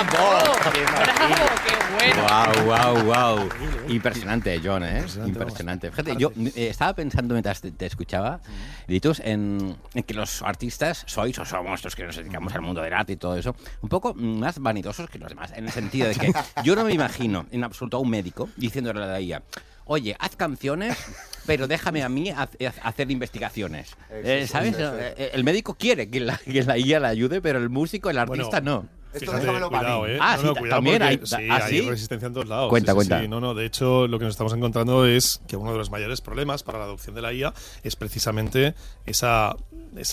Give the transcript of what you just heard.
¡Bravo! ¡Qué bueno! Wow. Impresionante, John, ¿eh? Impresionante. Fíjate, yo estaba pensando mientras te escuchaba, Ditus, en que los artistas sois o somos los que nos dedicamos al mundo del arte y todo eso, un poco más vanidosos que los demás, en el sentido de que yo no me imagino en absoluto a un médico diciéndole a la IA, oye, haz canciones, pero déjame a mí hacer investigaciones. ¿Sabes? El médico quiere que la IA le ayude, pero el músico, el artista no. Esto Fíjate, déjamelo para cuidado, mí. cuidado también porque hay, hay resistencia en todos lados. Cuenta. Sí. No, de hecho, lo que nos estamos encontrando es que uno de los mayores problemas para la adopción de la IA es precisamente esa